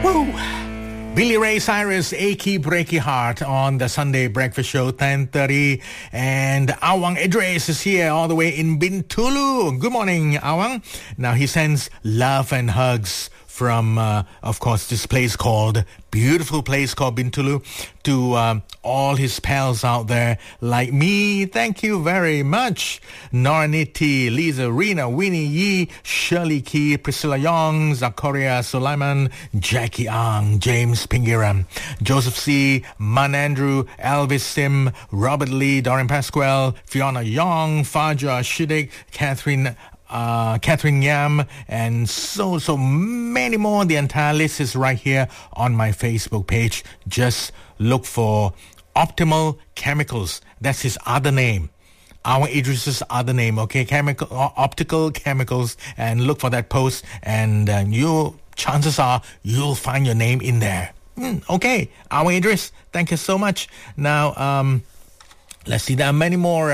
Woo! Billy Ray Cyrus, Achy Breaky Heart on the Sunday Breakfast Show, 10:30. And Awang Idris is here all the way in Bintulu. Good morning, Awang. Now, he sends love and hugs from, of course, this beautiful place called Bintulu, to all his pals out there like me. Thank you very much. Noraniti, Lisa, Rena, Winnie Yee, Shirley Key, Priscilla Young, Zakaria Sulaiman, Jackie Ang, James Pingiram, Joseph C., Man Andrew, Elvis Sim, Robert Lee, Doreen Pasquale, Fiona Young, Faja Shidik, Catherine Yam, and so many more. The entire list is right here on my Facebook page. Just look for Optimal Chemicals. That's his other name. Our Idris's other name, okay? Optical Chemicals, and look for that post, and chances are you'll find your name in there. Okay, our Idris, thank you so much. Now, let's see. There are many more.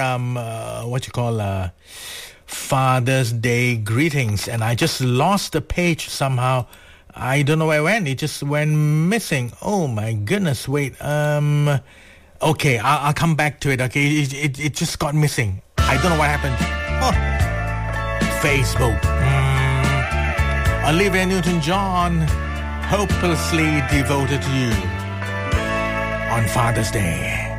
Father's Day greetings, and I just lost the page somehow. I don't know where it went. It just went missing. Oh my goodness! Wait. Okay, I'll come back to it. Okay, it just got missing. I don't know what happened. Oh. Facebook. Olivia Newton-John, hopelessly devoted to you on Father's Day.